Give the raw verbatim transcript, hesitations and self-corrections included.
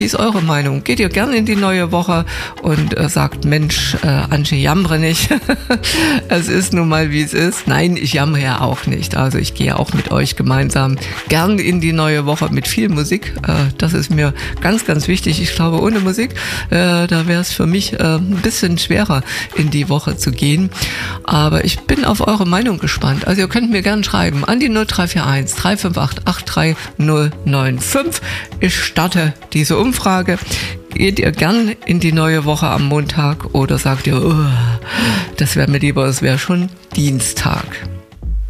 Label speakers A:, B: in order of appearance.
A: Wie ist eure Meinung? Geht ihr gern in die neue Woche und äh, sagt, Mensch, äh, Antje, jammere nicht. Es ist nun mal, wie es ist. Nein, ich jammere ja auch nicht. Also ich gehe auch mit euch gemeinsam gern in die neue Woche mit viel Musik. Äh, das ist mir ganz, ganz wichtig. Ich glaube, ohne Musik, äh, da wäre es für mich äh, ein bisschen schwerer, in die Woche zu gehen. Aber ich bin auf eure Meinung gespannt. Also ihr könnt mir gern schreiben an die null drei vier eins, drei fünf acht, acht drei null neun fünf. Ich starte diese Umfrage. Umfrage. Geht ihr gern in die neue Woche am Montag oder sagt ihr, oh, das wäre mir lieber, es wäre schon Dienstag?